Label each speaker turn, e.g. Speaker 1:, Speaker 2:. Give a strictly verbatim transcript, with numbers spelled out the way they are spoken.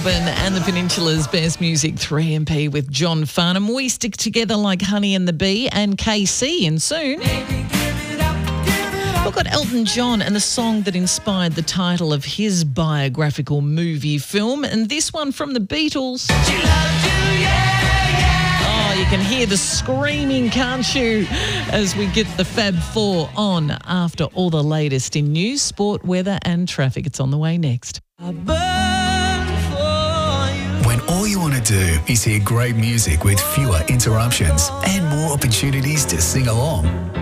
Speaker 1: Melbourne and the Peninsula's best music, three M P with John Farnham. We stick together like honey and the bee, and K C, and soon we've got Elton John and the song that inspired the title of his biographical movie film, and this one from the Beatles. Oh, you can hear the screaming, can't you, as we get the Fab Four on after all the latest in news, sport, weather and traffic. It's on the way next.
Speaker 2: When all you want to do is hear great music with fewer interruptions and more opportunities to sing along.